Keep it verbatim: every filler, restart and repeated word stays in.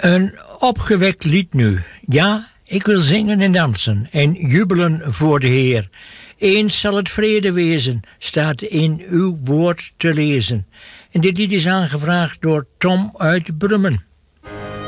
Een opgewekt lied nu. Ja, ik wil zingen en dansen en jubelen voor de Heer. Eens zal het vrede wezen, staat in uw woord te lezen. En dit lied is aangevraagd door Tom uit Brummen.